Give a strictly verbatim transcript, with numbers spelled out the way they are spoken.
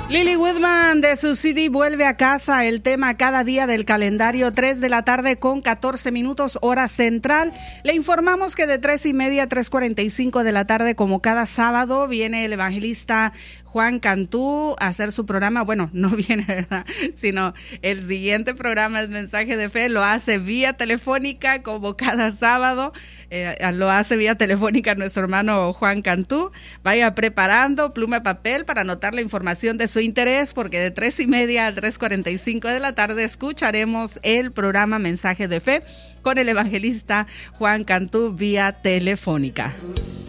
Lily Woodman de su C D Vuelve a Casa, el tema cada día del calendario, tres de la tarde con catorce minutos, hora central. Le informamos que de tres y media a tres cuarenta y cinco de la tarde, como cada sábado, viene el evangelista Juan Cantú a hacer su programa. Bueno, no viene, ¿verdad? Sino el siguiente programa es Mensaje de Fe, lo hace vía telefónica como cada sábado. Eh, lo hace vía telefónica nuestro hermano Juan Cantú. Vaya preparando pluma y papel para anotar la información de su interés, porque de tres y media a tres cuarenta y cinco de la tarde escucharemos el programa Mensaje de Fe con el evangelista Juan Cantú vía telefónica.